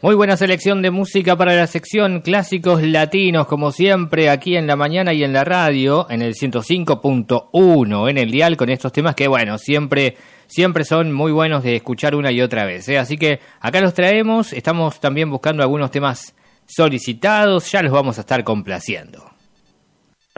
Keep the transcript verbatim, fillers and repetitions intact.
Muy buena selección de música para la sección Clásicos Latinos, como siempre, aquí en la mañana y en la radio, en el ciento cinco punto uno, en el dial, con estos temas que, bueno, siempre, siempre son muy buenos de escuchar una y otra vez, ¿eh? Así que acá los traemos, estamos también buscando algunos temas solicitados, ya los vamos a estar complaciendo.